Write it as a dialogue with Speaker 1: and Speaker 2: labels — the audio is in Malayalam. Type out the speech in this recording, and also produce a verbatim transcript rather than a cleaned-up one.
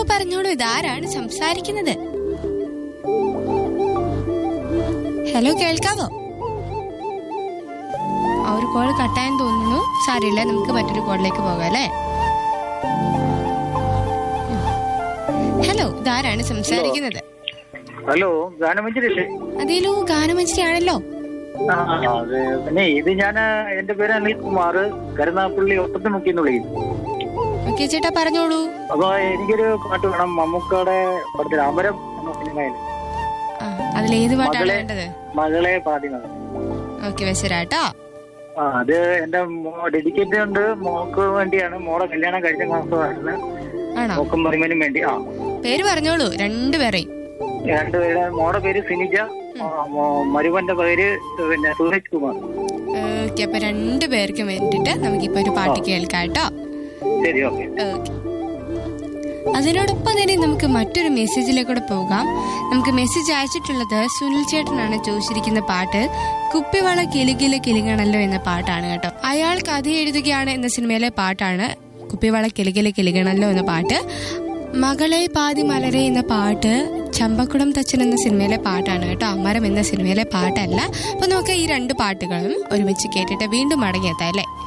Speaker 1: പറഞ്ഞോളൂ, ഇതാരാണ് സംസാരിക്കുന്നത്? ഹലോ, കേൾക്കാവോ? ആ ഒരു കോൾ കട്ടായെന്ന് തോന്നുന്നു. സാരമില്ല, നമുക്ക് മറ്റൊരു കോളിലേക്ക് പോകാം അല്ലേ? ഹലോ, ഇതാരാണ് സംസാരിക്കുന്നത്?
Speaker 2: ഹലോ, ഗാനമഞ്ജരിയല്ലേ?
Speaker 1: അതേലോ, ഗാനമഞ്ജരി ആണല്ലോ.
Speaker 2: പിന്നെ ഇത് ഞാൻ, എന്റെ പേര് അനിൽ കുമാർ, കരുനാഗപ്പള്ളി ഒട്ടത്തുമുക്കിന്ന് വിളിക്കുന്നു.
Speaker 1: ഓക്കെ ചേട്ടാ, പറഞ്ഞോളൂ.
Speaker 2: അപ്പൊ എനിക്കൊരു പാട്ട് വേണം, മമ്മൂക്കയുടെ പടത്തിൽ അമരം എന്ന സിനിമയിൽ.
Speaker 1: അതിലേത് പാട്ടാണ് വേണ്ടത്?
Speaker 2: മകളെ പാതി മകൾ.
Speaker 1: ഓക്കെ, വെച്ചരാട്ടോ.
Speaker 2: ആ, അത് എന്റെ ഡെഡിക്കേറ്റ് ഉണ്ട്, മോക്ക് വേണ്ടിയാണ്. മോളെ കല്യാണം കഴിഞ്ഞ മാസമായിരുന്നു. മോക്കും മരുമനും വേണ്ടി. ആ, പേര്
Speaker 1: പറഞ്ഞോളൂ രണ്ടുപേരെയും.
Speaker 2: രണ്ടുപേരുടെ മോടെ പേര് സിനിജ, മരുമന്റെ പേര് പിന്നെ സൂരജ് കുമാർ.
Speaker 1: ഓക്കെ, അപ്പൊ രണ്ടുപേർക്കും വേണ്ടിട്ട് നമുക്കിപ്പോ ഒരു പാട്ട് കേൾക്കാം കേട്ടോ.
Speaker 2: ശരി, ഓക്കെ.
Speaker 1: അതിനോടൊപ്പം തന്നെ നമുക്ക് മറ്റൊരു മെസ്സേജിലേക്കൂടെ പോകാം. നമുക്ക് മെസ്സേജ് അയച്ചിട്ടുള്ളത് സുനിൽ ചേട്ടനാണ്. ചോദിച്ചിരിക്കുന്ന പാട്ട് കുപ്പിവള കിലുകില കിലുങ്ങണല്ലോ എന്ന പാട്ടാണ് കേട്ടോ. അയാൾ കഥ എഴുതുകയാണ് എന്ന സിനിമയിലെ പാട്ടാണ് കുപ്പിവള കിലുകില കിലുങ്ങണല്ലോ എന്ന പാട്ട്. മകളെ പാതി മലരെ എന്ന പാട്ട് ചമ്പക്കുളം തച്ചൻ എന്ന സിനിമയിലെ പാട്ടാണ് കേട്ടോ, അമരം എന്ന സിനിമയിലെ പാട്ടല്ല. അപ്പൊ നമുക്ക് ഈ രണ്ട് പാട്ടുകളും ഒരുമിച്ച് കേട്ടിട്ട് വീണ്ടും മടങ്ങിയെത്താം അല്ലേ?